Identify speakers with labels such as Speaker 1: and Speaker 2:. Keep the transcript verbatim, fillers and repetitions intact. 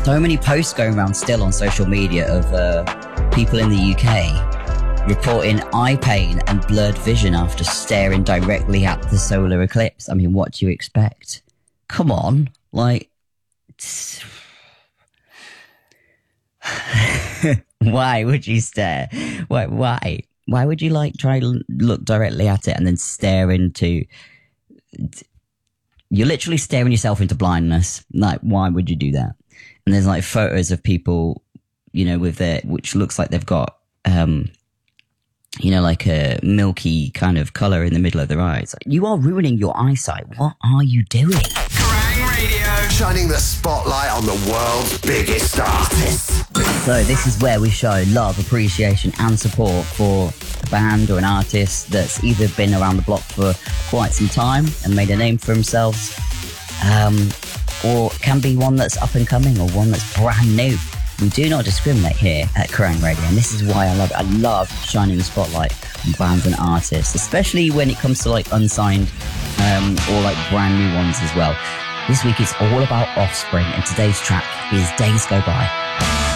Speaker 1: so many posts going around still on social media of uh, people in the U K reporting eye pain and blurred vision after staring directly at the solar eclipse. I mean, what do you expect? Come on, like... Why would you stare? Why? Why? Why would you like try to look directly at it and then stare into... You're literally staring yourself into blindness. Like, why would you do that? And there's like photos of people, you know, with their, which looks like they've got, um, you know, like a milky kind of color in the middle of their eyes. Like, you are ruining your eyesight. What are you doing?
Speaker 2: Kerrang Radio, shining the spotlight on the world's biggest artists.
Speaker 1: So this is where we show love, appreciation and support for a band or an artist that's either been around the block for quite some time and made a name for themselves, um, or can be one that's up and coming or one that's brand new. We do not discriminate here at Kerrang Radio, and this is why I love it. I love shining the spotlight on bands and artists, especially when it comes to like unsigned um, or like brand new ones as well. This week it's all about Offspring, and today's track is Days Go By.